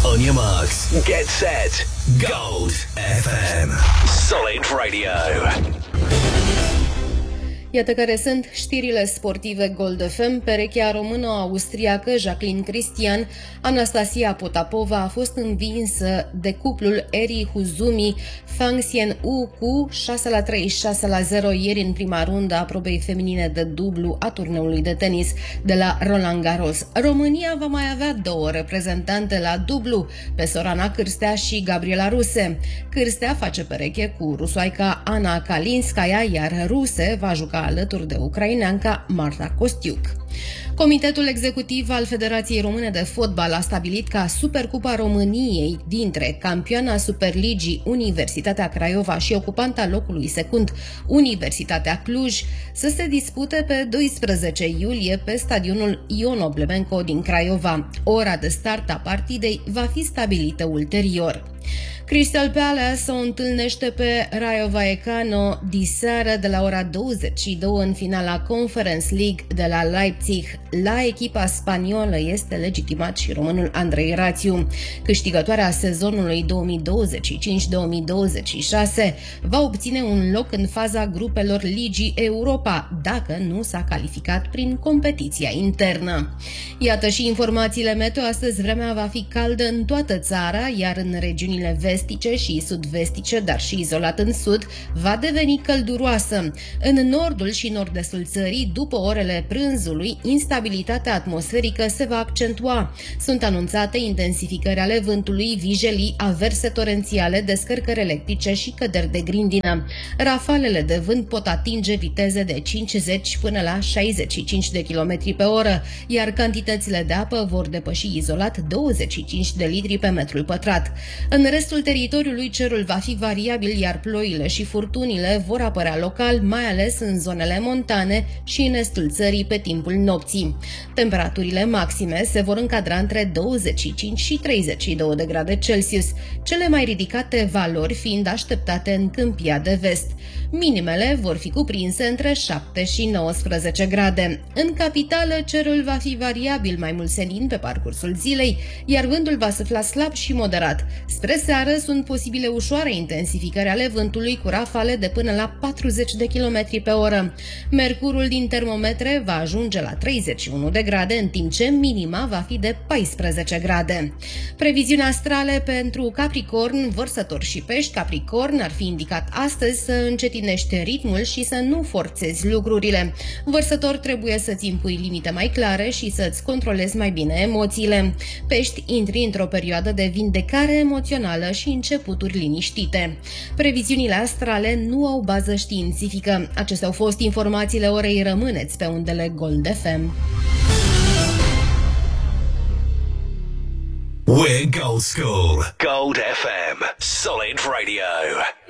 On your marks, get set, Gold FM. Solid Radio. Iată care sunt știrile sportive Gold FM. Perechea română-austriacă Jacqueline Christian, Anastasia Potapova a fost învinsă de cuplul Eri Huzumi Fang Xian-u cu 6-3, 6-0 ieri în prima rundă a probei feminine de dublu a turneului de tenis de la Roland Garros. România va mai avea două reprezentante la dublu, pe Sorana Cârstea și Gabriela Ruse. Cârstea face pereche cu rusoaica Ana Kalinskaya, iar Ruse va juca alături de ucraineanca Marta Kostiuk. Comitetul executiv al Federației Române de Fotbal a stabilit ca Supercupa României dintre campioana Superligii Universitatea Craiova și ocupanta locului secund Universitatea Cluj să se dispute pe 12 iulie pe stadionul Ion Oblemenco din Craiova. Ora de start a partidei va fi stabilită ulterior. Crystal Palace o întâlnește pe Rayo Vallecano diseară de la ora 22 în finala Conference League de la Leipzig. La echipa spaniolă este legitimat și românul Andrei Rațiu. Câștigătoarea sezonului 2025-2026 va obține un loc în faza grupelor Ligii Europa, dacă nu s-a calificat prin competiția internă. Iată și informațiile meteo. Astăzi vremea va fi caldă în toată țara, iar în regiunile vestice și sud-vestice, dar și izolat în sud, va deveni călduroasă. În nordul și nord-estul țării, după orele prânzului, instabilitatea atmosferică se va accentua. Sunt anunțate intensificări ale vântului, vijelii, averse torențiale, descărcări electrice și căderi de grindină. Rafalele de vânt pot atinge viteze de 50 până la 65 de km pe oră, iar cantitățile de apă vor depăși izolat 25 de litri pe metrul pătrat. În restul teritoriului cerul va fi variabil, iar ploile și furtunile vor apărea local, mai ales în zonele montane și în estul țării pe timpul nopții. Temperaturile maxime se vor încadra între 25 și 32 de grade Celsius, cele mai ridicate valori fiind așteptate în Câmpia de Vest. Minimele vor fi cuprinse între 7 și 19 grade. În capitală, cerul va fi variabil, mai mult senin pe parcursul zilei, iar vântul va sufla slab și moderat. Spre seară sunt posibile ușoare intensificări ale vântului cu rafale de până la 40 de km pe oră. Mercurul din termometre va ajunge la 31 de grade, în timp ce minima va fi de 14 grade. Previziuni astrale pentru Capricorn, Vărsător și Pești. Capricorn, ar fi indicat astăzi să încetinești ritmul și să nu forțezi lucrurile. Vărsător, trebuie să-ți impui limite mai clare și să-ți controlezi mai bine emoțiile. Pești, intri într-o perioadă de vindecare emoțională și începuturi liniștite. Previziunile astrale nu au bază științifică. Acestea au fost informațiile orei. Rămâneți pe undele Gold FM. We're Gold School. Gold FM. Solid Radio.